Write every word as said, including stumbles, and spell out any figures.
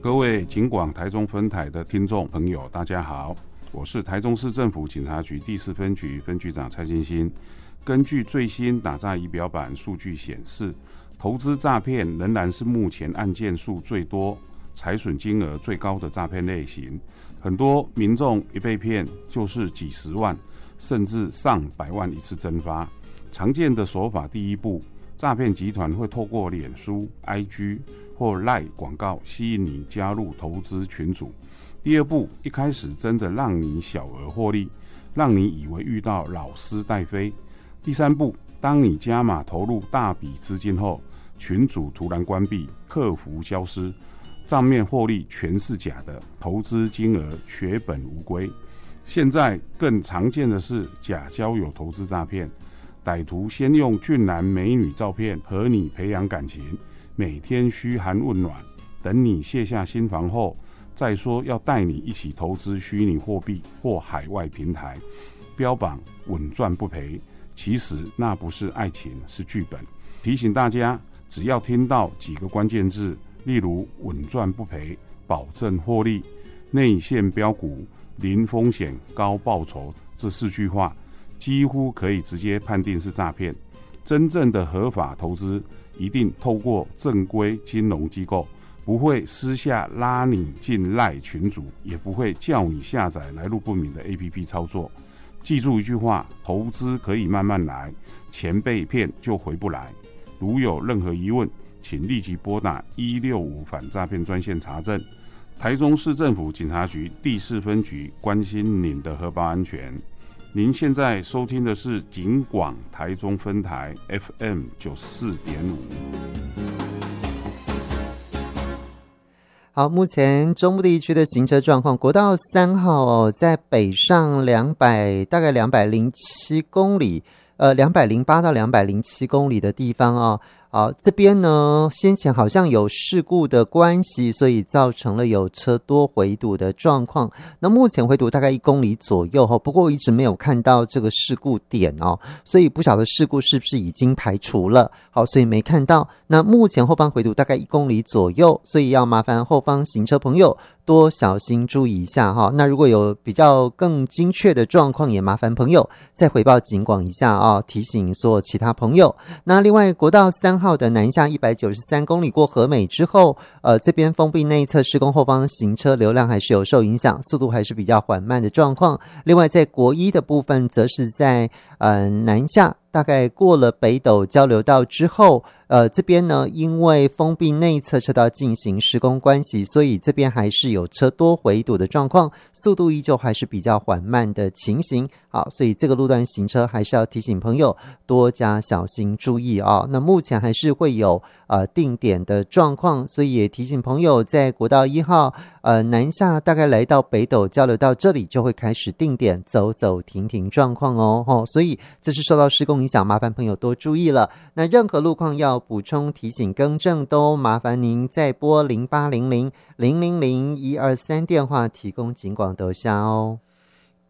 各位警广台中分台的听众朋友，大家好，我是台中市政府警察局第四分局分局长蔡金星。根据最新打诈仪表板数据显示，投资诈骗仍然是目前案件数最多、财损金额最高的诈骗类型。很多民众一被骗就是几十万，甚至上百万一次蒸发。常见的手法，第一步，诈骗集团会透过脸书、I G 或 LINE 广告吸引你加入投资群组。第二步，一开始真的让你小额获利，让你以为遇到老师带飞。第三步，当你加码投入大笔资金后，群组突然关闭，客服消失，账面获利全是假的，投资金额血本无归。现在更常见的是假交友投资诈骗，歹徒先用俊男美女照片和你培养感情，每天嘘寒问暖，等你卸下心防后，再说要带你一起投资虚拟货币或海外平台，标榜稳赚不赔，其实那不是爱情，是剧本。提醒大家，只要听到几个关键字，例如稳赚不赔、保证获利、内线标股、零风险高报酬这四句话，几乎可以直接判定是诈骗。真正的合法投资一定透过正规金融机构，不会私下拉你进赖群组，也不会叫你下载来路不明的 A P P 操作。记住一句话，投资可以慢慢来，钱被骗就回不来。如有任何疑问，请立即拨打一六五反诈骗专线查证。台中市政府警察局第四分局关心您的荷包安全。您现在收听的是警广台中分台 F M 九十四点五。 好，目前中部地区的行车状况，国道三号哦，在北上两百大概两百零七公里，呃，两百零八到两百零七公里的地方哦。好，这边呢，先前好像有事故的关系，所以造成了有车多回堵的状况。那目前回堵大概一公里左右哈，不过我一直没有看到这个事故点哦，所以不晓得事故是不是已经排除了。好，所以没看到。那目前后方回堵大概一公里左右，所以要麻烦后方行车朋友多小心注意一下哈。那如果有比较更精确的状况，也麻烦朋友再回报警广一下啊，提醒所有其他朋友。那另外国道三号的南下一百九十三公里过和美之后，呃，这边封闭内侧施工，后方行车流量还是有受影响，速度还是比较缓慢的状况。另外在国一的部分，则是在呃南下。大概过了北斗交流道之后，呃，这边呢，因为封闭内侧车道进行施工关系，所以这边还是有车多回堵的状况，速度依旧还是比较缓慢的情形。好，所以这个路段行车还是要提醒朋友多加小心注意啊。那目前还是会有呃定点的状况，所以也提醒朋友在国道一号呃南下，大概来到北斗交流道这里就会开始定点走走停停状况哦。哦，所以这是受到施工影响，麻烦朋友多注意了。那任何路况要补充提醒更正，都麻烦您再拨零八零零零零零一二三电话提供警广得下哦。